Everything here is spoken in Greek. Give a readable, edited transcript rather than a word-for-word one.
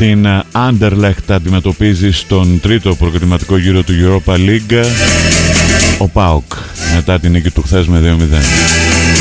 Την Anderlecht αντιμετωπίζει στον τρίτο προκριματικό γύρο του Europa League ο ΠΑΟΚ μετά την νίκη του χθες με 2-0.